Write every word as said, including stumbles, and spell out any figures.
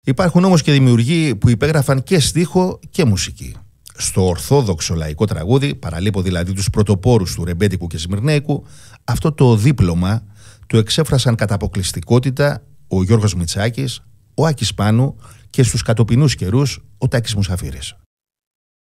Υπάρχουν όμως και δημιουργοί που υπέγραφαν και στίχο και μουσική. Στο ορθόδοξο λαϊκό τραγούδι, παραλείπω δηλαδή τους πρωτοπόρους του ρεμπέτικου και σμυρνέικου, αυτό το δίπλωμα το εξέφρασαν κατά αποκλειστικότητα ο Γιώργος Μητσάκης, ο Άκης Πάνου και στους κατοπινούς καιρούς ο Τάκης Μουσαφίρης.